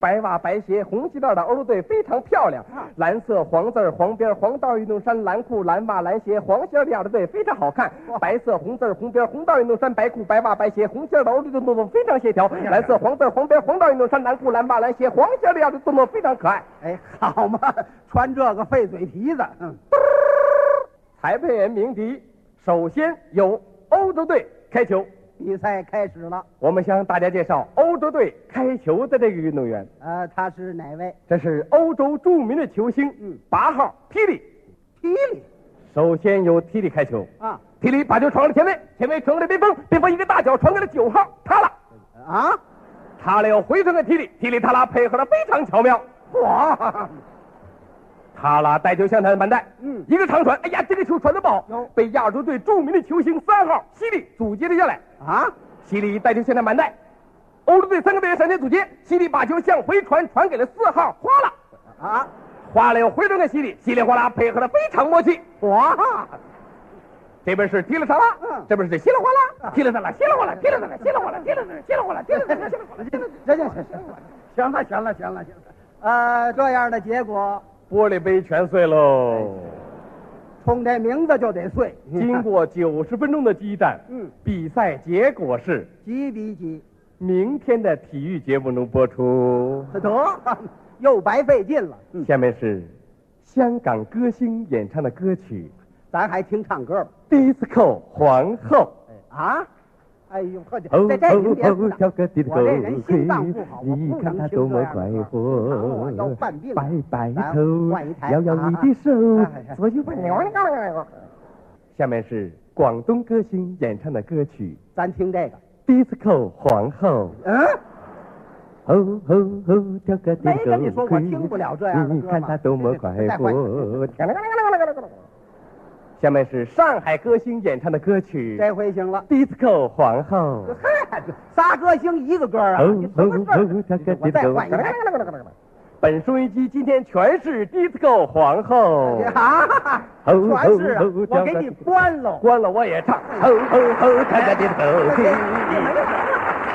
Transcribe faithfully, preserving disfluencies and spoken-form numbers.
白袜白鞋红系带的欧洲队非常漂亮，蓝色黄字黄边黄道运动衫蓝裤蓝袜蓝鞋黄线的亚洲队非常好看，白色红字红边红道运动衫白裤白袜白鞋红线的欧洲队动作非常协调，蓝色黄字黄边黄道运动衫蓝裤蓝袜蓝鞋黄线的亚洲队动作非常可爱。 哎，好嘛，穿这个费嘴皮子。嗯， 裁判员鸣笛，首先由欧洲队开球。 比赛开始了， 我们向大家介绍欧洲队开球的这个运动员。 呃，他是哪位？ 这是欧洲著名的球星，嗯，八号提里。 提里， 首先由提里开球啊， 提里把球传给了前卫，前卫传给了边锋，边锋一个大脚传给了九号塔拉， 啊， 塔拉又回传给提里，提里塔拉配合的非常巧妙。 哇！ 塔拉带球向他的满带， 嗯， 一个长传，哎呀，这个球传得不好，被亚洲队著名的球星三号西里阻截了下来。 啊， 西里带球向他满带，欧洲队三个队员上前阻截，西里把球向回传，传给了四号花拉， 啊， 花拉又回传给西里，西里花拉配合的非常默契。 哇！ 这边是提了塔拉， 嗯， 这边是稀里哗啦，提了塔拉，稀里哗啦，提了塔拉，稀里哗啦，提了塔拉，稀里哗啦，提了塔拉，稀里哗啦，提了塔拉， 行行行行了，行了，行了，行了。呃，这样的结果， 玻璃杯全碎喽。 冲这名字就得碎。 经过九十分钟的激战， 嗯， 比赛结果是几比几？ 明天的体育节目中播出。 得，又白费劲了。 嗯，下面是香港歌星演唱的歌曲， 咱还听唱歌吧。 Disco 皇后。 啊！哎呦，呵， 哦这这您别哦跳个 disco， 我这人心脏不好，我你不能看他多么听这样的快活， 歌。要犯病， 摆摆咱头换一，台摇摇你的手啊啊， 左右摆。下面是广东歌星演唱的歌曲咱听这个。 Disco 皇后。 嗯， 哦哦哦，跳个 disco， 没跟你说我听不了这样的歌吗你看他多么快再活。下面是上海歌星演唱的歌曲这回行了。 Disco 皇后。 嗨，仨歌星一个歌啊， 哦你怎么事哦跳个儿？我再 disco 换一台。 本收音机今天全是 Disco 皇后。 啊， 哦全是啊哦哦！ 我给你关了。 关了我也唱。哦哦哦，跳个 disco。